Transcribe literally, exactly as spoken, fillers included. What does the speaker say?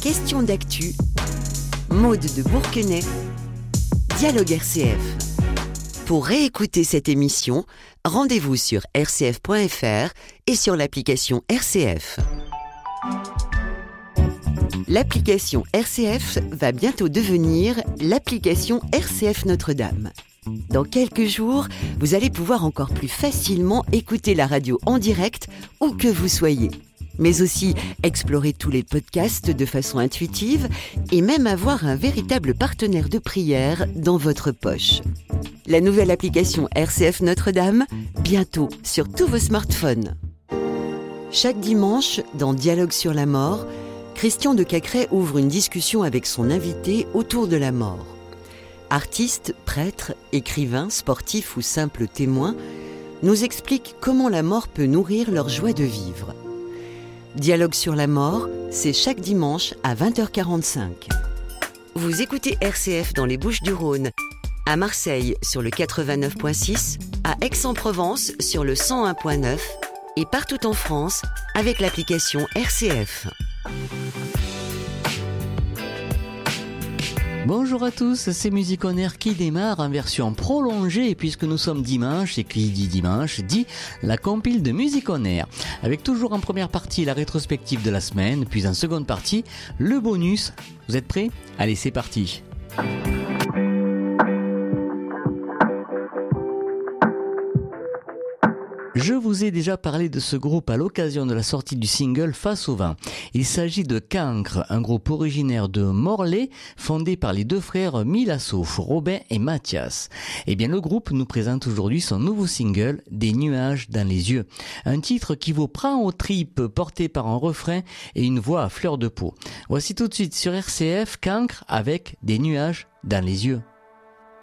questions d'actu, Maude de Bourquenay, Dialogue R C F. Pour réécouter cette émission, rendez-vous sur r c f point f r et sur l'application R C F. L'application R C F va bientôt devenir l'application R C F Notre-Dame. Dans quelques jours, vous allez pouvoir encore plus facilement écouter la radio en direct où que vous soyez. Mais aussi explorer tous les podcasts de façon intuitive et même avoir un véritable partenaire de prière dans votre poche. La nouvelle application R C F Notre-Dame, bientôt sur tous vos smartphones. Chaque dimanche, dans Dialogue sur la mort, Christian de Cacrès ouvre une discussion avec son invité autour de la mort. Artistes, prêtres, écrivains, sportifs ou simples témoins nous expliquent comment la mort peut nourrir leur joie de vivre. Dialogue sur la mort, c'est chaque dimanche à vingt heures quarante-cinq. Vous écoutez R C F dans les Bouches-du-Rhône, à Marseille sur le quatre-vingt-neuf point six, à Aix-en-Provence sur le cent un point neuf et partout en France avec l'application R C F. Bonjour à tous, c'est Musique On Air qui démarre en version prolongée puisque nous sommes dimanche et qui dit dimanche dit la compile de Musique On Air. Avec toujours en première partie la rétrospective de la semaine, puis en seconde partie le bonus. Vous êtes prêts ? Allez, c'est parti. Je vous ai déjà parlé de ce groupe à l'occasion de la sortie du single Face au vent. Il s'agit de Cancre, un groupe originaire de Morlaix, fondé par les deux frères Milasso, Robin et Mathias. Eh bien, le groupe nous présente aujourd'hui son nouveau single, Des nuages dans les yeux. Un titre qui vous prend aux tripes, porté par un refrain et une voix à fleur de peau. Voici tout de suite sur R C F, Cancre avec Des nuages dans les yeux.